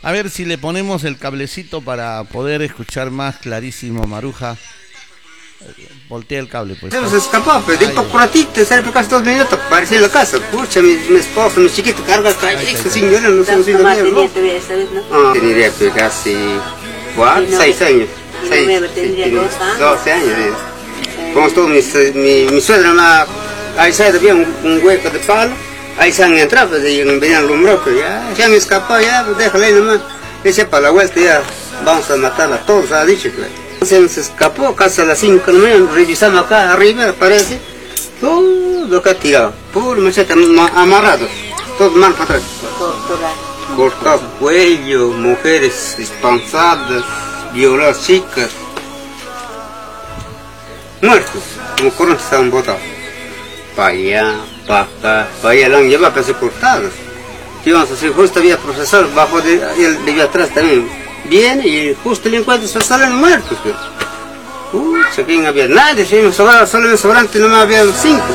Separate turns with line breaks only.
A ver si le ponemos el cablecito para poder escuchar más clarísimo, Maruja. Voltea el cable, pues.
Se escapó, pero de un poco ratito, sale por casi 2 minutos, apareció en la casa. Pucha, mi esposo, mi chiquito, carga el calle, sin yo no sé si lo veo, ¿no? Tendría casi 6 años. 12 años. Como estuvo mi suegra, ahí se había un hueco de palo, ahí se han entrado, pues, y venían lumbrocos, ya me escapó, ya, déjale ahí nomás. Dice para la vuelta, ya, vamos a matarla a todos, ha dicho, pues. Se nos escapó, casi a las 5 de la mañana, revisamos acá arriba, parece, todo acá tirado, puro machete amarrado, todo mal para atrás. Cortado cuello, mujeres espantadas, violadas chicas, muertos, como cornos estaban botados. Para allá, para allá, la han llevado casi cortados. Íbamos así, justo había profesor, bajo de él, de atrás también. Viene y justo le encuentra, se salen muertos. Aquí no había nadie, solo en el sobrante nomás había 5.